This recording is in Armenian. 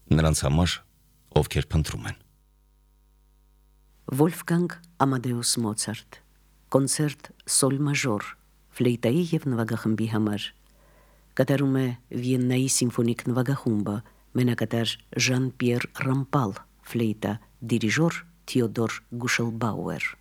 նրանց համար, ովքեր փնտրում են։ Վոլֆգանգ Ամադեուս Մոցարտ, կոնցերտ սոլ մաժոր, ֆլեյտայի և նվագախմբի համար, կատարում է Վիեննայի սիմֆոնիկ նվագախումբը, մենակատար Ժան Պիեր Ռամպալ, ֆլեյտա, դիրիժոր Թեոդոր Գուշելբաուեր։